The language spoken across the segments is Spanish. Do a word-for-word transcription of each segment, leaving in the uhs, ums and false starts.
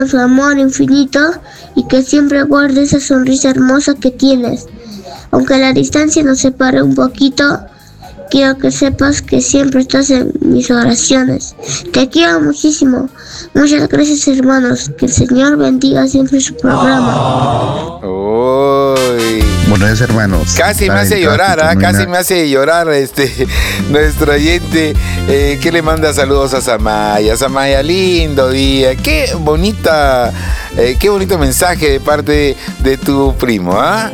su amor infinito y que siempre guarde esa sonrisa hermosa que tienes. Aunque la distancia nos separe un poquito, quiero que sepas que siempre estás en mis oraciones. Te quiero muchísimo. Muchas gracias, hermanos. Que el Señor bendiga siempre su programa. Uy. Buenos días, hermanos. Casi me hace llorar, ¿ah? Casi me hace llorar este nuestro oyente eh, que le manda saludos a Samaya. Samaya, lindo día. Qué bonita, eh, qué bonito mensaje de parte de tu primo, ¿ah?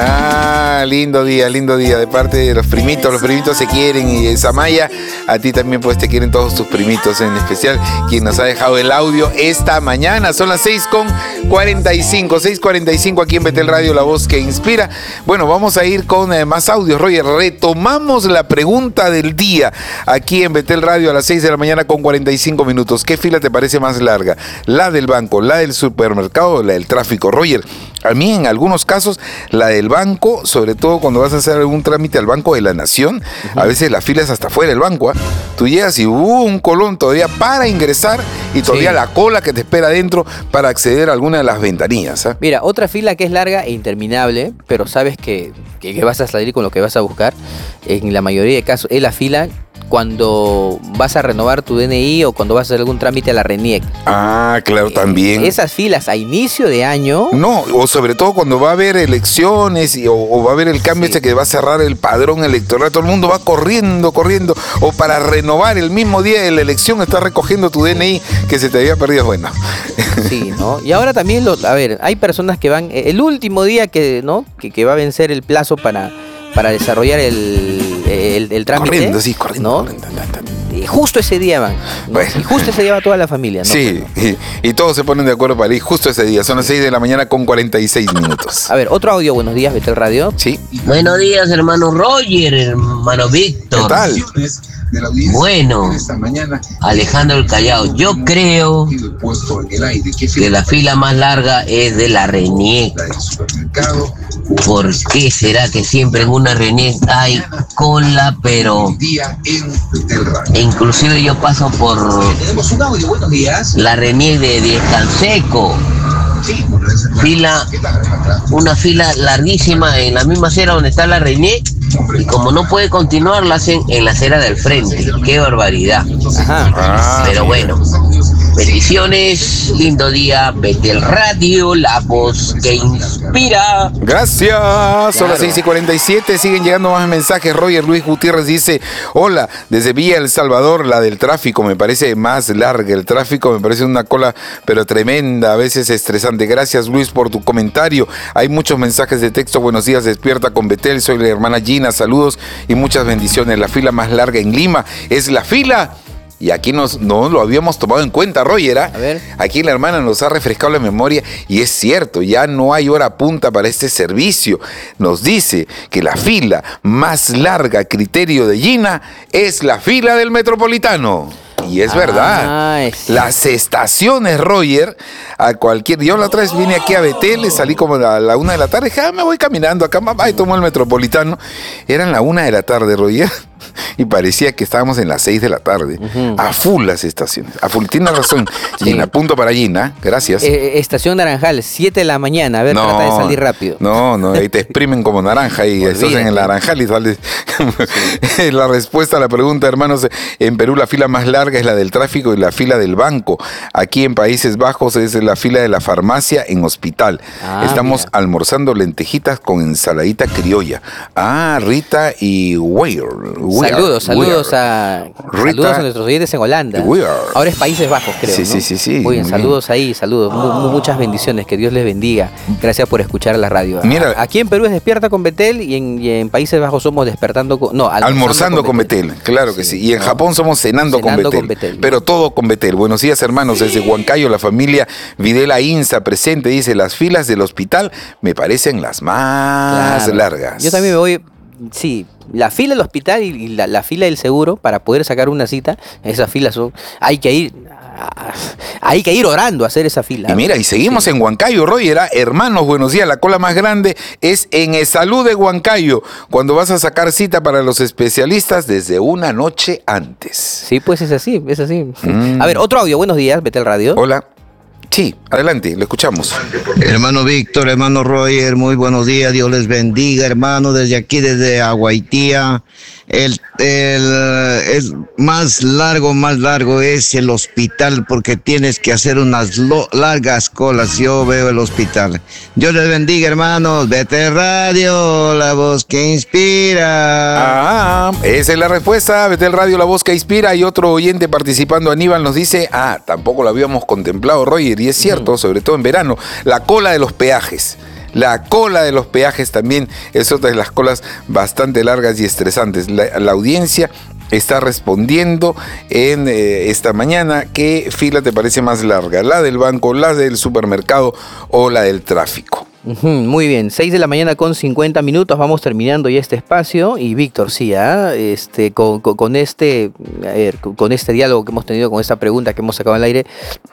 Ah, lindo día, lindo día de parte de los primitos. Los primitos se quieren y Samaya, a ti también pues te quieren todos tus primitos, en especial quien nos ha dejado el audio esta mañana. Son las seis con cuarenta y cinco, seis cuarenta y cinco aquí en Betel Radio, la voz que inspira. Bueno, vamos a ir con eh, más audios, Roger. Retomamos la pregunta del día aquí en Betel Radio a las seis de la mañana con cuarenta y cinco minutos. ¿Qué fila te parece más larga? ¿La del banco, la del supermercado o la del tráfico? Roger, a mí en algunos casos la del banco, sobre todo cuando vas a hacer algún trámite al Banco de la Nación, uh-huh. a veces la fila es hasta fuera del banco, ¿eh? Tú llegas y hubo uh, un colón todavía para ingresar y todavía sí. la cola que te espera adentro para acceder a alguna de las ventanillas, ¿eh? Mira, otra fila que es larga e interminable, pero sabes que, que, que vas a salir con lo que vas a buscar, en la mayoría de casos es la fila cuando vas a renovar tu D N I o cuando vas a hacer algún trámite a la RENIEC. Ah, claro, también. Esas filas a inicio de año. No, o sobre todo cuando va a haber elecciones y, o, o va a haber el cambio sí. este que va a cerrar el padrón electoral. Todo el mundo va corriendo, corriendo. O para renovar el mismo día de la elección, estás recogiendo tu D N I que se te había perdido. Bueno. Sí, ¿no? Y ahora también, lo, a ver, hay personas que van, el último día que, ¿no? que, que va a vencer el plazo para, para desarrollar el... El, el trámite, corriendo, sí, corriendo, ¿no? corriendo. Y justo ese día van, ¿no? Bueno. Y justo ese día va toda la familia, ¿no? Sí, y, y todos se ponen de acuerdo para ir justo ese día. Son las seis de la mañana con cuarenta y seis minutos. A ver, otro audio. Buenos días, Betel Radio. Sí. Buenos días, hermano Roger, hermano Víctor. ¿Qué tal? Bueno, Alejandro el Callao, yo creo que la fila más larga es de la RENIEC. ¿Por qué será que siempre en una RENIEC hay cola? Pero inclusive yo paso por la RENIEC de Diez Canseco. Fila, una fila larguísima en la misma acera donde está la RENIEC, y como no puede continuar, la hacen en la acera del frente. ¡Qué barbaridad! Ajá. Ah, pero bueno, bendiciones, lindo día, Betel Radio, la voz que inspira. Gracias. Claro. Son las seis y cuarenta y siete, siguen llegando más mensajes. Roger Luis Gutiérrez dice: hola, desde Villa El Salvador, la del tráfico me parece más larga. El tráfico me parece una cola, pero tremenda, a veces estresante. Gracias, Luis, por tu comentario. Hay muchos mensajes de texto. Buenos días, despierta con Betel. Soy la hermana Gina, saludos y muchas bendiciones. La fila más larga en Lima es la fila, y aquí nos, no lo habíamos tomado en cuenta, Roger, ¿eh? A ver. Aquí la hermana nos ha refrescado la memoria y es cierto, ya no hay hora punta para este servicio. Nos dice que la fila más larga, a criterio de Gina, es la fila del Metropolitano. Y es verdad. Ay, sí. Las estaciones, Roger, a cualquier... Yo la otra vez vine aquí a Betel, salí como a la una de la tarde, dije, ah, me voy caminando acá, mamá, y tomo el Metropolitano. Eran la una de la tarde, Roger, y parecía que estábamos en las seis de la tarde. Uh-huh. A full las estaciones, a full. Tienes razón. Sí. Gina, punto para Gina, gracias. Eh, estación Naranjal, siete de la mañana, a ver, no, trata de salir rápido. No, no, ahí te exprimen como naranja y estás en el Naranjal y sales... Sí. La respuesta a la pregunta, hermanos, en Perú la fila más larga es la del tráfico y la fila del banco. Aquí en Países Bajos es la fila de la farmacia en hospital. Ah, Estamos mira. almorzando lentejitas con ensaladita criolla. Ah, Rita y Weir. Saludos, saludos a, Rita, saludos a nuestros oyentes en Holanda. Ahora es Países Bajos, creo. Sí, ¿no? sí, sí, sí. Muy bien, saludos ahí, saludos. Mu- muchas bendiciones, que Dios les bendiga. Gracias por escuchar la radio. Mira, aquí en Perú es Despierta con Betel y en, y en Países Bajos somos Despertando con... No, almorzando, almorzando con, con Betel. Betel. Claro que sí. sí. Y en no. Japón somos cenando, cenando con, Betel. con Betel. Pero todo con Betel. Buenos días, hermanos. Desde Huancayo, la familia Videla Insa presente. Dice, las filas del hospital me parecen las más claro. largas. Yo también me voy... Sí, la fila del hospital y la, la fila del seguro para poder sacar una cita, esas filas son... Hay que ir... Hay que ir orando a hacer esa fila. Y mira, y seguimos sí. en Huancayo, Roger. Hermanos, buenos días. La cola más grande es en Esalud de Huancayo, cuando vas a sacar cita para los especialistas desde una noche antes. Sí, pues es así, es así. Sí. Mm. A ver, otro audio. Buenos días, Betel Radio. Hola. Sí, adelante, lo escuchamos. Hermano Víctor, hermano Roger, muy buenos días, Dios les bendiga, hermano, desde aquí, desde Aguaitía. El, el, el más largo, más largo es el hospital, porque tienes que hacer unas lo, largas colas. Yo veo el hospital. Dios les bendiga, hermanos. Vete Radio, la voz que inspira. Ah, esa es la respuesta. Vete Radio, la voz que inspira. Y otro oyente participando, Aníbal, nos dice, ah, tampoco lo habíamos contemplado, Roger, y es cierto, mm. sobre todo en verano, la cola de los peajes. La cola de los peajes también es otra de las colas bastante largas y estresantes. La, la audiencia está respondiendo en eh, esta mañana. ¿Qué fila te parece más larga? ¿La del banco, la del supermercado o la del tráfico? Uh-huh, muy bien, seis de la mañana con cincuenta minutos, vamos terminando ya este espacio. Y Víctor, sí, ¿eh? este, con, con, con, este, a ver, con este diálogo que hemos tenido, con esta pregunta que hemos sacado al aire,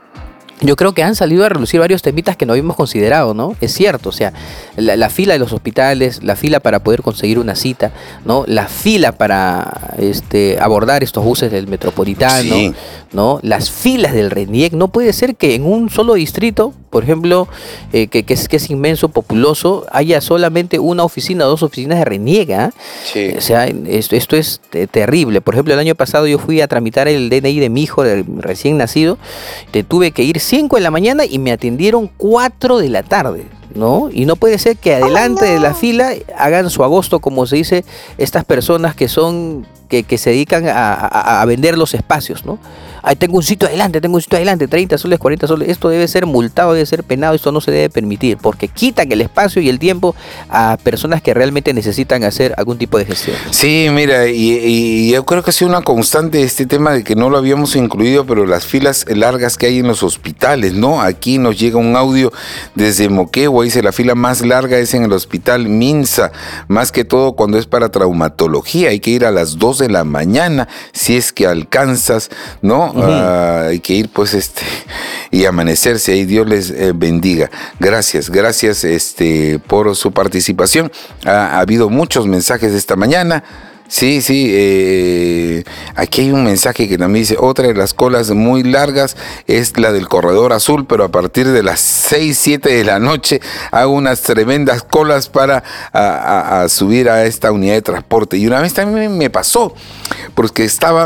yo creo que han salido a relucir varios temitas que no habíamos considerado, ¿no? Es cierto, o sea, la, la fila de los hospitales, la fila para poder conseguir una cita, ¿no? La fila para este, abordar estos buses del Metropolitano, sí. ¿no? Las filas del RENIEC. No puede ser que en un solo distrito, por ejemplo, eh, que, que, es, que es inmenso, populoso, haya solamente una oficina o dos oficinas de RENIEC, ¿eh? Sí. O sea, esto, esto es te, terrible. Por ejemplo, el año pasado yo fui a tramitar el D N I de mi hijo, de, recién nacido, te tuve que ir cinco de la mañana y me atendieron cuatro de la tarde, ¿no? Y no puede ser que adelante oh, no. de la fila hagan su agosto, como se dice, estas personas que son, que, que se dedican a, a, a vender los espacios, ¿no? Ay, tengo un sitio adelante, tengo un sitio adelante, treinta soles, cuarenta soles. Esto debe ser multado, debe ser penado, esto no se debe permitir, porque quitan el espacio y el tiempo a personas que realmente necesitan hacer algún tipo de gestión. Sí, mira, y, y yo creo que ha sido una constante este tema de que no lo habíamos incluido, pero las filas largas que hay en los hospitales, ¿no? Aquí nos llega un audio desde Moquegua, dice, la fila más larga es en el hospital Minsa, más que todo cuando es para traumatología, hay que ir a las dos de la mañana, si es que alcanzas, ¿no? Uh-huh. Uh, hay que ir pues este y amanecerse ahí. Dios les eh, bendiga. Gracias, gracias este por su participación. Ha, ha habido muchos mensajes esta mañana. Sí, sí, eh, aquí hay un mensaje que también dice, otra de las colas muy largas es la del corredor azul, pero a partir de las seis, siete de la noche hago unas tremendas colas para a, a, a subir a esta unidad de transporte. Y una vez también me pasó, porque estaba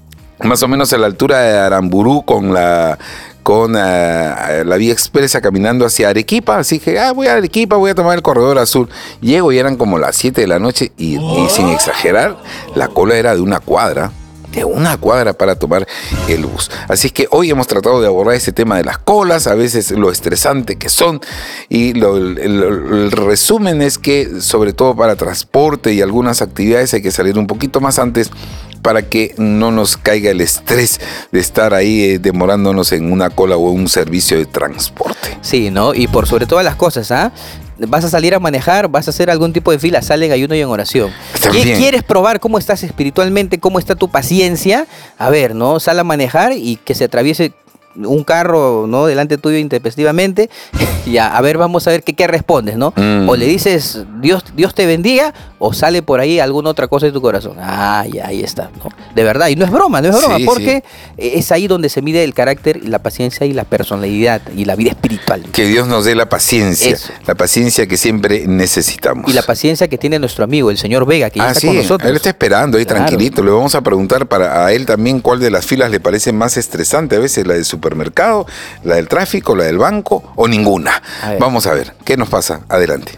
más o menos a la altura de Aramburú con la con uh, la vía expresa caminando hacia Arequipa, así que ah, voy a Arequipa, voy a tomar el corredor azul. Llego y eran como las siete de la noche y, y sin exagerar, la cola era de una cuadra. De una cuadra para tomar el bus. Así que hoy hemos tratado de abordar ese tema de las colas, a veces lo estresante que son, y lo, el, el, el resumen es que sobre todo para transporte y algunas actividades hay que salir un poquito más antes para que no nos caiga el estrés de estar ahí eh, demorándonos en una cola o un servicio de transporte. Sí, ¿no? Y por sobre todas las cosas, ¿ah? ¿eh? Vas a salir a manejar, vas a hacer algún tipo de fila, sale en ayuno y en oración. También. ¿Quieres probar cómo estás espiritualmente, cómo está tu paciencia? A ver, ¿no? Sal a manejar y que se atraviese un carro, ¿no? Delante tuyo intempestivamente, ya, a ver, vamos a ver qué, qué respondes, ¿no? Mm. O le dices, Dios, Dios te bendiga, o sale por ahí alguna otra cosa de tu corazón. Ah, ya, ahí está, ¿no? De verdad, y no es broma, no es broma, sí, porque sí. es ahí donde se mide el carácter, la paciencia y la personalidad y la vida espiritual. Que Dios nos dé la paciencia, Eso. la paciencia que siempre necesitamos. Y la paciencia que tiene nuestro amigo, el señor Vega, que ya ah, está sí, con nosotros. Él está esperando ahí claro. tranquilito, le vamos a preguntar para a él también cuál de las filas le parece más estresante, a veces la de supermercado, la del tráfico, la del banco o ninguna. A Vamos a ver, ¿qué nos pasa? Adelante.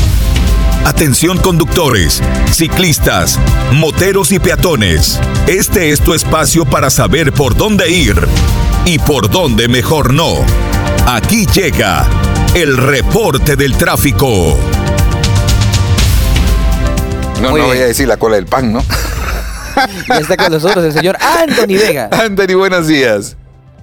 Atención conductores, ciclistas, moteros y peatones. Este es tu espacio para saber por dónde ir y por dónde mejor no. Aquí llega el reporte del tráfico. No, Muy no bien. voy a decir la cola del pan, ¿no? Ya está con nosotros el señor Anthony Vega. Anthony, buenos días.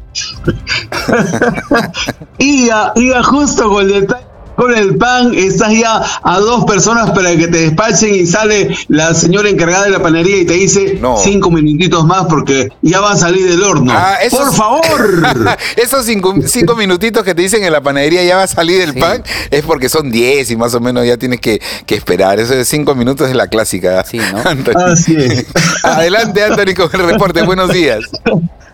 Iga, Iga, justo con el detalle, con el pan, estás ya a dos personas para que te despachen y sale la señora encargada de la panadería y te dice no. cinco minutitos más porque ya va a salir del horno. Ah, esos, ¡por favor! Esos cinco, cinco minutitos que te dicen en la panadería ya va a salir el sí. pan, es porque son diez y más o menos ya tienes que, que esperar. Eso de cinco minutos es la clásica. Sí, ¿no? Así es. Adelante, Anthony, con el reporte. Buenos días.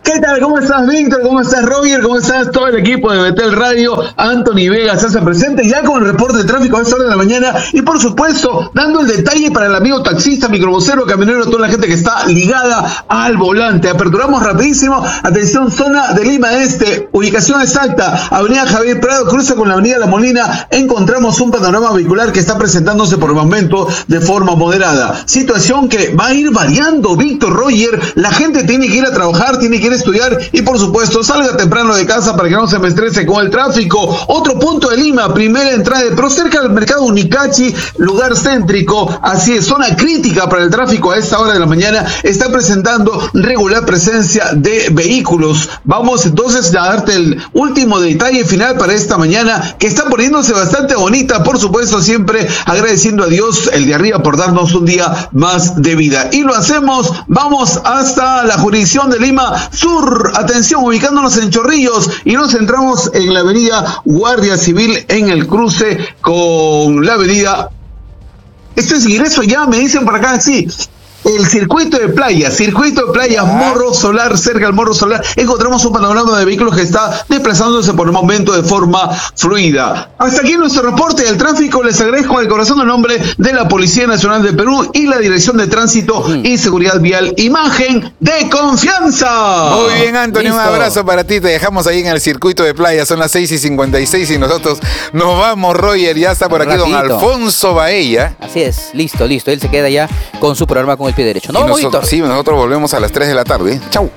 ¿Qué tal? ¿Cómo estás, Víctor? ¿Cómo estás, Roger? ¿Cómo estás todo el equipo de Betel Radio? Anthony Vega se hace presente ya con el reporte de tráfico a esta hora de la mañana y, por supuesto, dando el detalle para el amigo taxista, microbusero, camionero, toda la gente que está ligada al volante. Aperturamos rapidísimo. Atención, zona de Lima Este, ubicación exacta, avenida Javier Prado, cruza con la avenida La Molina. Encontramos un panorama vehicular que está presentándose por el momento de forma moderada. Situación que va a ir variando, Víctor, Roger. La gente tiene que ir a trabajar, tiene que ir a estudiar y, por supuesto, salga temprano de casa para que no se me estrese con el tráfico. Otro punto de Lima, primera entrada de Pro, cerca del mercado Unicachi, lugar céntrico, así es, zona crítica para el tráfico a esta hora de la mañana, está presentando regular presencia de vehículos. Vamos entonces a darte el último detalle final para esta mañana, que está poniéndose bastante bonita, por supuesto, siempre agradeciendo a Dios, el de arriba, por darnos un día más de vida. Y lo hacemos, vamos hasta la jurisdicción de Lima Sur, atención, ubicándonos en Chorrillos, y nos centramos en la avenida Guardia Civil, en el cruce con la avenida. Este es ingreso ya, me dicen por acá, sí. El circuito de playa, circuito de playa, Morro Solar, cerca del Morro Solar, encontramos un panorama de vehículos que está desplazándose por el momento de forma fluida. Hasta aquí nuestro reporte del tráfico. Les agradezco de corazón en nombre de la Policía Nacional de Perú y la Dirección de Tránsito y Seguridad Vial. Imagen de confianza. Muy bien, Anthony, Listo. Un abrazo para ti. Te dejamos ahí en el circuito de playa. Son las seis y cincuenta y seis y nosotros nos vamos, Roger. Ya está por aquí Rapidito. Don Alfonso Baella. Así es, listo, listo. Él se queda ya con su programa con el pie derecho. No, nosotros, sí, nosotros volvemos a las tres de la tarde. Chau.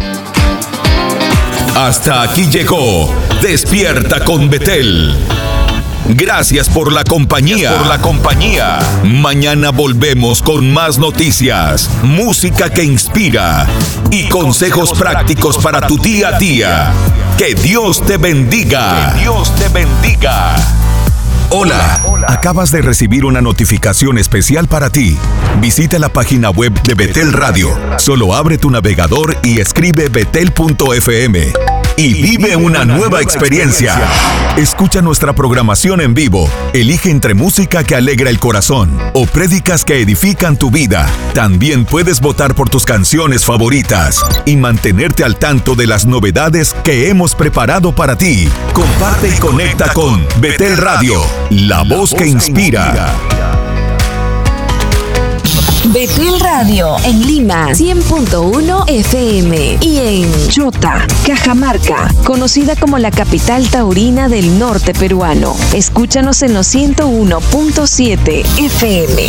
Hasta aquí llegó Despierta con Betel. Gracias por la compañía. Por la compañía. Mañana volvemos con más noticias, música que inspira y consejos prácticos para tu día a día. Que Dios te bendiga. Que Dios te bendiga. Hola, acabas de recibir una notificación especial para ti. Visita la página web de Betel Radio. Solo abre tu navegador y escribe betel punto efe eme y vive una nueva experiencia. Escucha nuestra programación en vivo. Elige entre música que alegra el corazón o prédicas que edifican tu vida. También puedes votar por tus canciones favoritas y mantenerte al tanto de las novedades que hemos preparado para ti. Comparte y conecta con Betel Radio, la voz que inspira. Betel Radio en Lima cien punto uno efe eme y en Chota, Cajamarca, conocida como la capital taurina del norte peruano. Escúchanos en los ciento uno punto siete efe eme.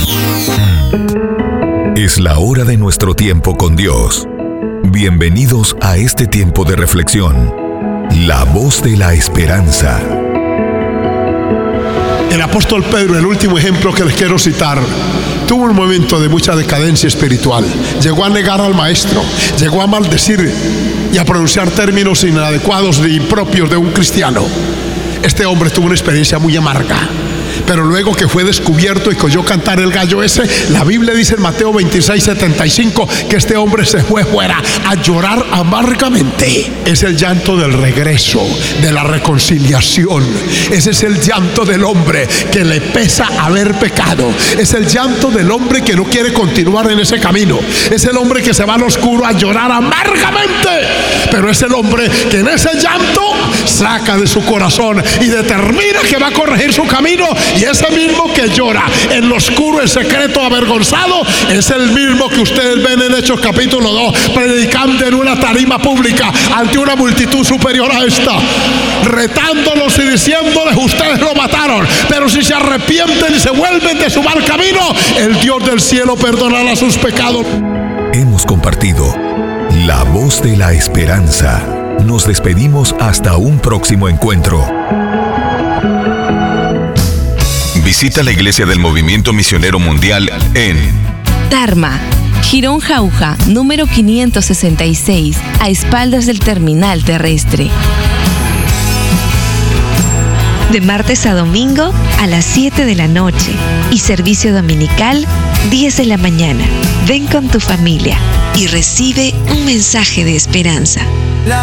Es la hora de nuestro tiempo con Dios. Bienvenidos a este tiempo de reflexión. La voz de la esperanza. El apóstol Pedro, el último ejemplo que les quiero citar, tuvo un momento de mucha decadencia espiritual. Llegó a negar al maestro, llegó a maldecir y a pronunciar términos inadecuados e impropios de un cristiano. Este hombre tuvo una experiencia muy amarga. Pero luego que fue descubierto y que oyó cantar el gallo ese, la Biblia dice en Mateo veintiséis, setenta y cinco que este hombre se fue fuera a llorar amargamente. Es el llanto del regreso, de la reconciliación. Ese es el llanto del hombre que le pesa haber pecado. Es el llanto del hombre que no quiere continuar en ese camino. Es el hombre que se va al oscuro a llorar amargamente. Pero es el hombre que en ese llanto saca de su corazón y determina que va a corregir su camino. Y ese mismo que llora en lo oscuro, en secreto, avergonzado, es el mismo que ustedes ven en Hechos capítulo dos, predicando en una tarima pública ante una multitud superior a esta, retándolos y diciéndoles: ustedes lo mataron, pero si se arrepienten y se vuelven de su mal camino, el Dios del cielo perdonará sus pecados. Hemos compartido la voz de la esperanza. Nos despedimos hasta un próximo encuentro. Visita la Iglesia del Movimiento Misionero Mundial en Tarma, Girón Jauja, número quinientos sesenta y seis, a espaldas del terminal terrestre. De martes a domingo a las siete de la noche y servicio dominical diez de la mañana. Ven con tu familia y recibe un mensaje de esperanza.